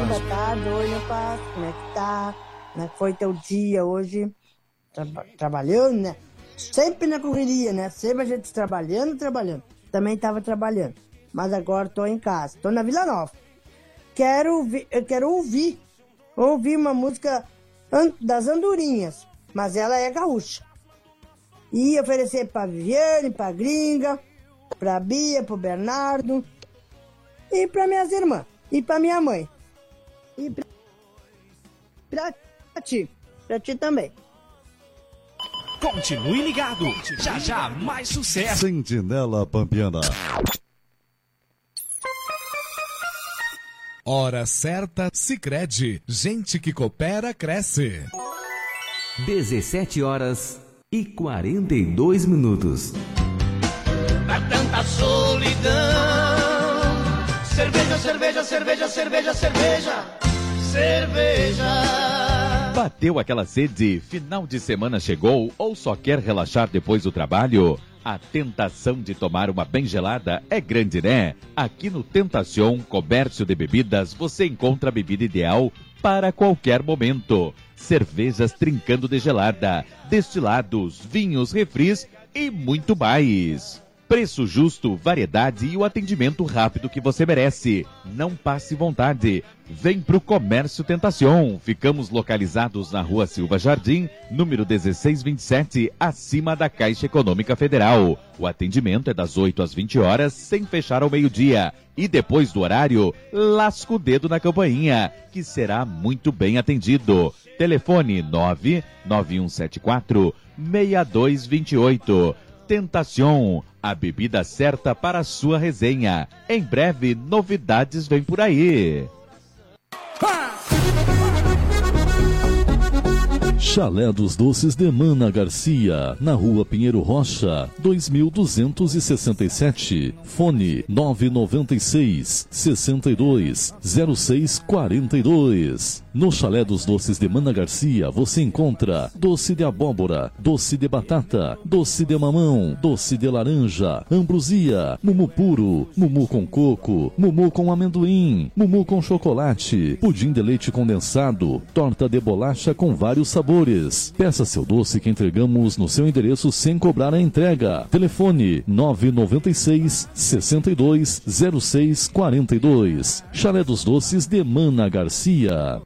Boa tarde, oi, meu pai. Como é que tá? Como é que foi teu dia hoje? Trabalhando, né? Sempre na correria, né? Sempre a gente trabalhando. Também tava trabalhando. Mas agora tô em casa. Tô na Vila Nova. Eu quero ouvir uma música das Andorinhas. Mas ela é gaúcha. E oferecer pra Viviane, pra Gringa, pra Bia, pro Bernardo. E pra minhas irmãs. E pra minha mãe. E pra ti. Pra ti também. Continue ligado. Já mais sucesso. Sentinela Pampiana. Hora certa, Sicredi. Gente que coopera, cresce. 17h42. Pra tanta solidão. Cerveja. Bateu aquela sede, final de semana chegou ou só quer relaxar depois do trabalho? A tentação de tomar uma bem gelada é grande, né? Aqui no Tentacion Comércio de Bebidas você encontra a bebida ideal para qualquer momento. Cervejas trincando de gelada, destilados, vinhos, refris e muito mais. Preço justo, variedade e o atendimento rápido que você merece. Não passe vontade. Vem pro Comércio Tentacion. Ficamos localizados na Rua Silva Jardim, número 1627, acima da Caixa Econômica Federal. O atendimento é das 8 às 20 horas, sem fechar ao meio-dia. E depois do horário, lasca o dedo na campainha, que será muito bem atendido. Telefone 99174-6228. Tentacion, a bebida certa para a sua resenha. Em breve, novidades vêm por aí. Chalé dos Doces de Mana Garcia, na Rua Pinheiro Rocha, 2267. Fone 996-62-0642. No Chalé dos Doces de Mana Garcia, você encontra doce de abóbora, doce de batata, doce de mamão, doce de laranja, ambrosia, mumu puro, mumu com coco, mumu com amendoim, mumu com chocolate, pudim de leite condensado, torta de bolacha com vários sabores. Peça seu doce que entregamos no seu endereço sem cobrar a entrega. Telefone 996-62-0642. Chalé dos Doces de Mana Garcia.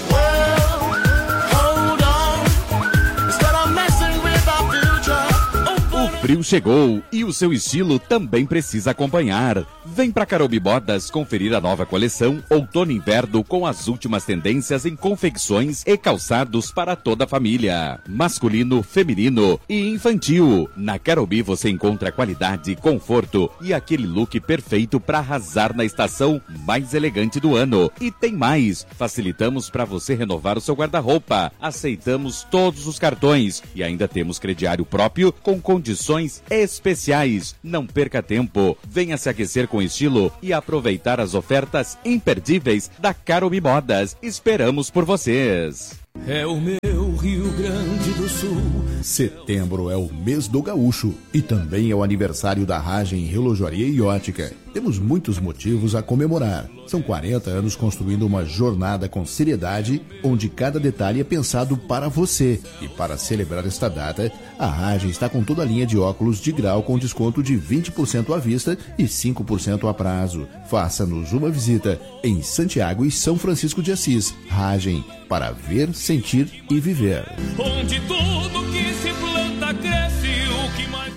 O frio chegou e o seu estilo também precisa acompanhar. Vem pra Carobi Modas conferir a nova coleção Outono e Inverno com as últimas tendências em confecções e calçados para toda a família. Masculino, feminino e infantil. Na Carobi você encontra qualidade, conforto e aquele look perfeito para arrasar na estação mais elegante do ano. E tem mais, facilitamos para você renovar o seu guarda-roupa. Aceitamos todos os cartões e ainda temos crediário próprio com condições especiais. Não perca tempo, venha se aquecer com estilo e aproveitar as ofertas imperdíveis da Carobi Modas. Esperamos por vocês. É o meu Rio Grande do Sul. Setembro é o mês do gaúcho e também é o aniversário da Ragem Relojoaria e Ótica. Temos muitos motivos a comemorar. São 40 anos construindo uma jornada com seriedade, onde cada detalhe é pensado para você. E para celebrar esta data, a Ragem está com toda a linha de óculos de grau com desconto de 20% à vista e 5% a prazo. Faça-nos uma visita em Santiago e São Francisco de Assis. Ragem, para ver, sentir e viver. Onde tudo que se planta cresce, o que mais...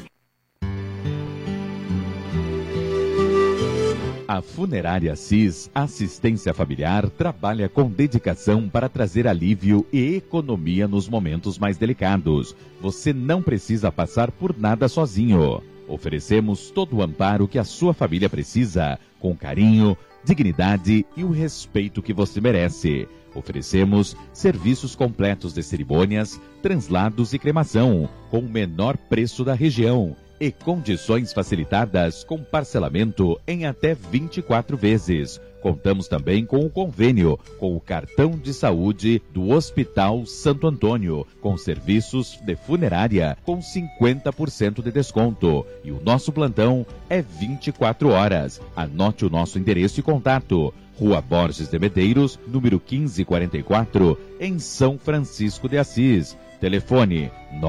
A Funerária Assis Assistência Familiar trabalha com dedicação para trazer alívio e economia nos momentos mais delicados. Você não precisa passar por nada sozinho. Oferecemos todo o amparo que a sua família precisa, com carinho, dignidade e o respeito que você merece. Oferecemos serviços completos de cerimônias, translados e cremação, com o menor preço da região e condições facilitadas com parcelamento em até 24 vezes, Contamos também com o convênio com o cartão de saúde do Hospital Santo Antônio, com serviços de funerária com 50% de desconto. E o nosso plantão é 24 horas. Anote o nosso endereço e contato. Rua Borges de Medeiros, número 1544, em São Francisco de Assis. Telefone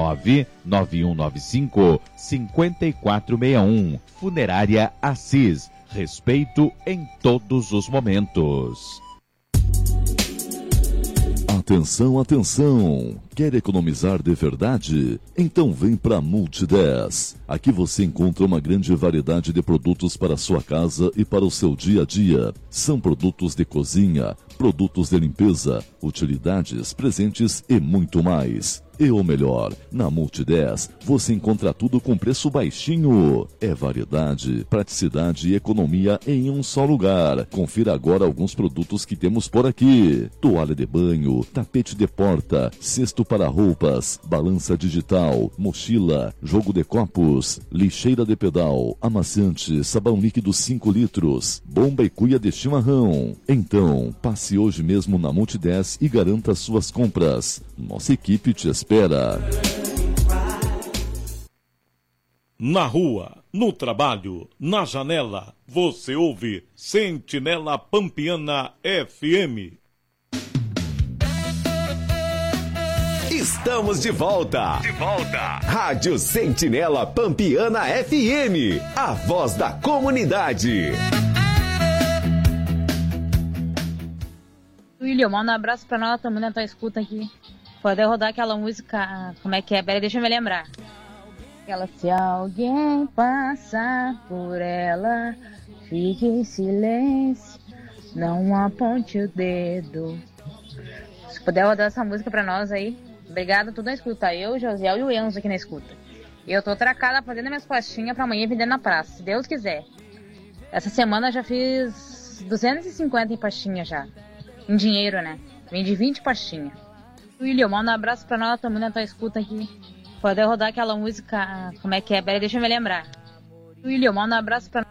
99195-5461. Funerária Assis. Respeito em todos os momentos. Atenção, atenção! Quer economizar de verdade? Então vem para Multi10. Aqui você encontra uma grande variedade de produtos para a sua casa e para o seu dia a dia. São produtos de cozinha, produtos de limpeza, utilidades, presentes e muito mais. E o melhor, na Multi10 você encontra tudo com preço baixinho. É variedade, praticidade e economia em um só lugar. Confira agora alguns produtos que temos por aqui: toalha de banho, tapete de porta, cesto para roupas, balança digital, mochila, jogo de copos, lixeira de pedal, amaciante, sabão líquido 5 litros, bomba e cuia de chimarrão. Então, passe hoje mesmo na Multi10 e garanta suas compras. Nossa equipe te espera. Na rua, no trabalho, na janela, você ouve Sentinela Pampiana FM. Estamos de volta. Rádio Sentinela Pampiana FM, a voz da comunidade. William, manda um abraço pra nós também na tua escuta aqui. Pode rodar aquela música, como é que é? Pera, deixa eu me lembrar. Aquela, se alguém passar por ela, fique em silêncio, não aponte o dedo. Se puder rodar essa música pra nós aí. Obrigada a toda a escuta. Eu, Josiel e o Enzo aqui na escuta. Eu tô tracada fazendo minhas pastinhas pra amanhã vender na praça, se Deus quiser. Essa semana eu já fiz 250 em pastinha já. Em dinheiro, né? Vendi 20 pastinhas. William, manda um abraço pra nós também na tua escuta aqui. Pode rodar aquela música, como é que é? Pera, deixa eu me lembrar. William, manda um abraço pra